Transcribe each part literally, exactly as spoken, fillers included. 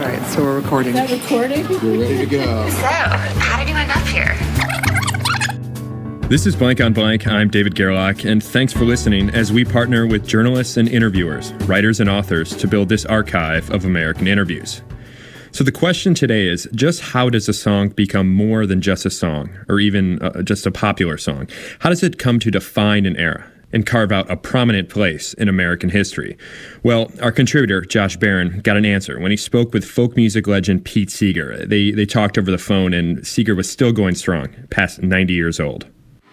All right, so we're recording. Is that recording? We're ready to go. So, how did you end up here? This is Blank on Blank. I'm David Gerlach, and thanks for listening as we partner with journalists and interviewers, writers and authors to build this archive of American interviews. So the question today is, just how does a song become more than just a song, or even uh, just a popular song? How does it come to define an era and carve out a prominent place in American history? Well, our contributor, Josh Barron, got an answer when he spoke with folk music legend Pete Seeger. They, they talked over the phone, and Seeger was still going strong, past ninety years old.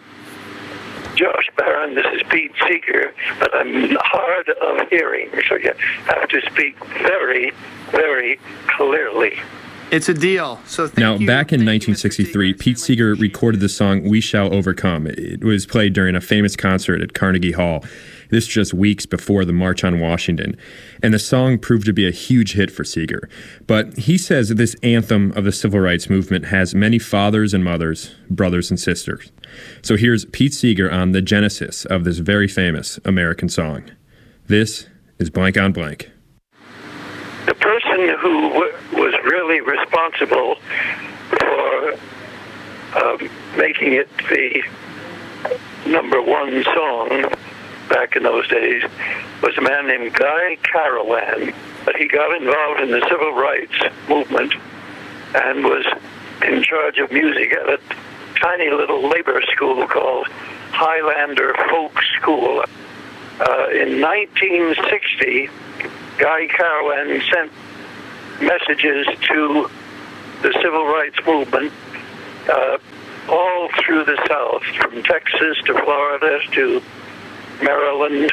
Josh Barron, this is Pete Seeger, but I'm hard of hearing, so you have to speak very, very clearly. It's a deal. So thank now, you. back in Thank nineteen sixty-three, Pete Seeger recorded the song We Shall Overcome. It was played during a famous concert at Carnegie Hall. This just weeks before the March on Washington. And the song proved to be a huge hit for Seeger. But he says that this anthem of the civil rights movement has many fathers and mothers, brothers and sisters. So here's Pete Seeger on the genesis of this very famous American song. This is Blank on Blank. The person who w- was really responsible for um, making it the number one song back in those days was a man named Guy Carawan. But he got involved in the civil rights movement and was in charge of music at a tiny little labor school called Highlander Folk School. Uh, in nineteen sixty, Guy Carawan sent messages to the civil rights movement uh, all through the South, from Texas to Florida to Maryland,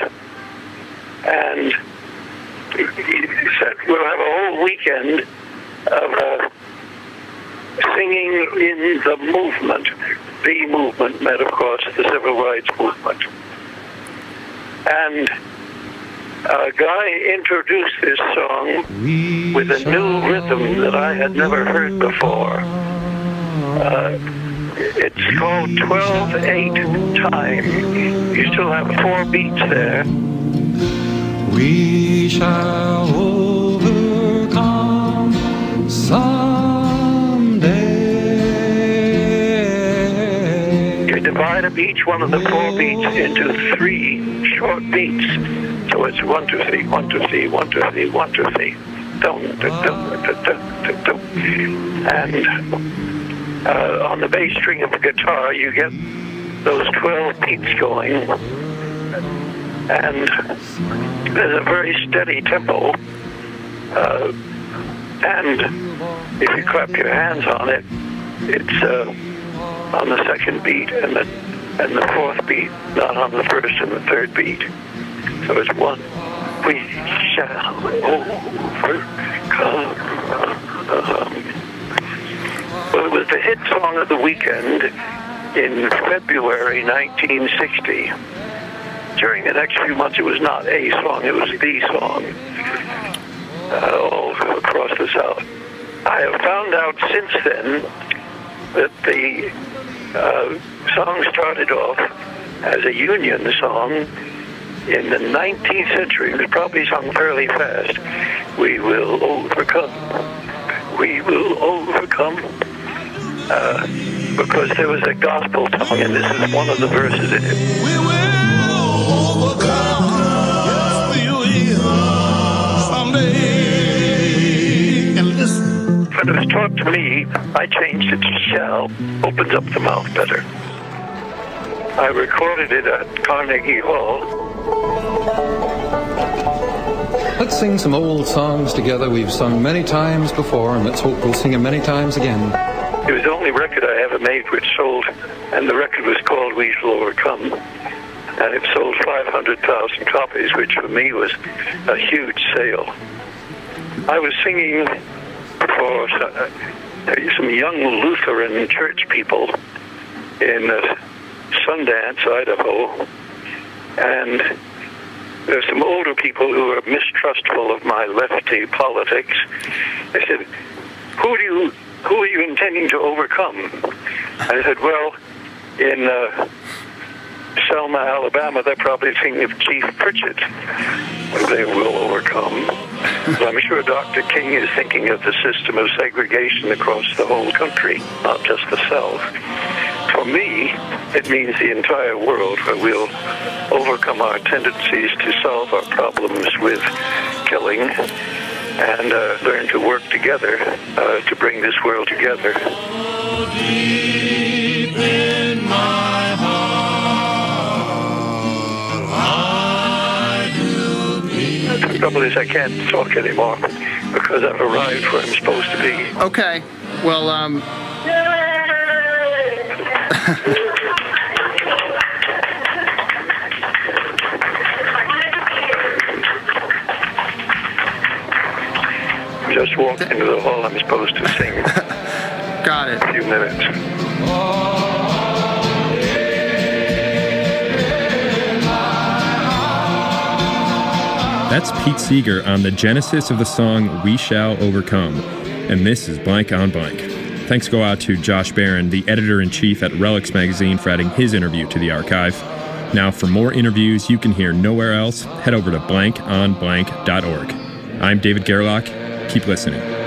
and he said we'll have a whole weekend of uh, singing in the movement. The movement meant, of course, the civil rights movement. And a guy introduced this song with a new rhythm that I had never heard before. Uh, it's called twelve eight time. You still have four beats there. We shall overcome someday. You divide up each one of the four beats into three short beats. So it's one, two, three, one, two, three, one, two, three, one, two, three. Dum, dum, dum, dum, dum, dum, dum. And uh, on the bass string of the guitar, you get those twelve beats going. And there's a very steady tempo. Uh, and if you clap your hands on it, it's uh, on the second beat and the, and the fourth beat, not on the first and the third beat. So it's one. We shall overcome. Um, well, it was the hit song of the weekend in February nineteen sixty. During the next few months, it was not a song, it was the song uh, all across the South. I have found out since then that the uh, song started off as a Union song in the nineteenth century. It was probably sung fairly fast. We will overcome. We will overcome. Uh, because there was a gospel song, and this is one of the verses in it. We will overcome. Yes, we will. Someday. And listen. When it was taught to me, I changed it to shall. Opens up the mouth better. I recorded it at Carnegie Hall. Let's sing some old songs together we've sung many times before, and let's hope we'll sing them many times again. It was the only record I ever made which sold, and the record was called We Shall Overcome. And it sold five hundred thousand copies, which for me was a huge sale. I was singing for some young Lutheran church people in uh, Sundance, Idaho, and there's some older people who were mistrustful of my lefty politics. They said, who do you, who are you intending to overcome? I said, well, in uh, Selma, Alabama, they're probably thinking of Chief Pritchett. They will overcome. Well, I'm sure Doctor King is thinking of the system of segregation across the whole country, not just the South. For me, it means the entire world, where we'll overcome our tendencies to solve our problems with killing and uh, learn to work together uh, to bring this world together. Deep in my heart, I do believe. The trouble is I can't talk anymore because I've arrived where I'm supposed to be. Okay. Well, um, Just walked into the hall I'm supposed to sing got it. a few minutes. That's Pete Seeger on the genesis of the song We Shall Overcome. And this is Blank on Blank. Thanks go out to Josh Barron, the editor-in-chief at Relics Magazine, for adding his interview to the archive. Now, for more interviews you can hear nowhere else, head over to blank on blank dot org. I'm David Gerlach. Keep listening.